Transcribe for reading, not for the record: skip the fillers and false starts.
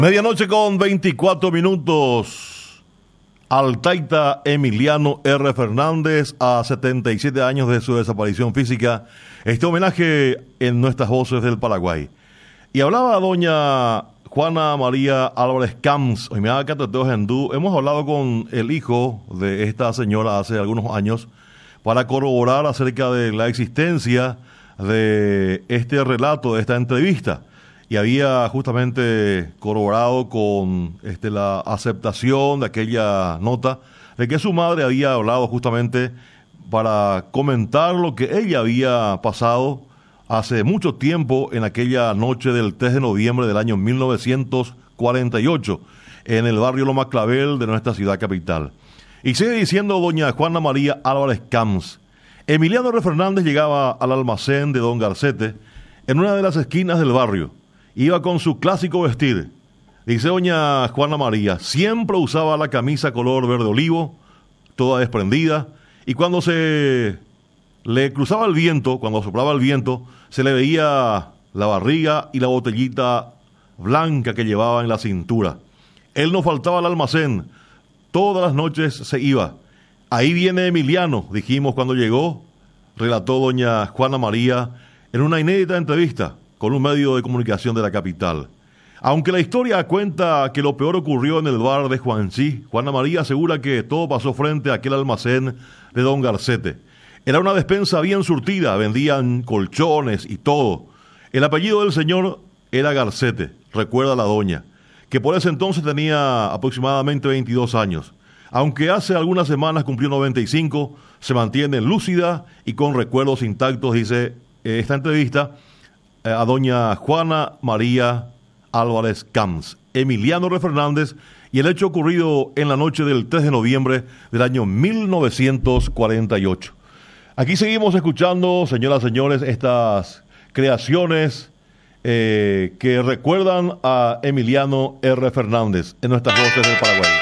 Medianoche con 24 minutos. Al taita Emiliano R. Fernández, a 77 años de su desaparición física, este homenaje en nuestras voces del Paraguay. Y hablaba doña Juana María Álvarez Camps, hoy me haga cateteos hindú. Hemos hablado con el hijo de esta señora hace algunos años para corroborar acerca de la existencia de este relato, de esta entrevista. Y había justamente corroborado con la aceptación de aquella nota de que su madre había hablado justamente para comentar lo que ella había pasado hace mucho tiempo en aquella noche del 3 de noviembre del año 1948 en el barrio Loma Clavel de nuestra ciudad capital. Y sigue diciendo doña Juana María Álvarez Camps: Emiliano R. Fernández llegaba al almacén de don Garcete en una de las esquinas del barrio. Iba con su clásico vestir. Dice doña Juana María, siempre usaba la camisa color verde olivo, toda desprendida, y cuando se le cruzaba el viento, cuando soplaba el viento, se le veía la barriga y la botellita blanca que llevaba en la cintura. Él no faltaba al almacén, todas las noches se iba. Ahí viene Emiliano, dijimos cuando llegó, relató doña Juana María en una inédita entrevista con un medio de comunicación de la capital. Aunque la historia cuenta que lo peor ocurrió en el bar de Juanchi, Juana María asegura que todo pasó frente a aquel almacén de don Garcete. Era una despensa bien surtida, vendían colchones y todo. El apellido del señor era Garcete, recuerda la doña, que por ese entonces tenía aproximadamente 22 años. Aunque hace algunas semanas cumplió 95, se mantiene lúcida y con recuerdos intactos, dice esta entrevista, a doña Juana María Álvarez Camps, Emiliano R. Fernández y el hecho ocurrido en la noche del 3 de noviembre del año 1948. Aquí seguimos escuchando, señoras y señores, estas creaciones que recuerdan a Emiliano R. Fernández en nuestras voces del Paraguay.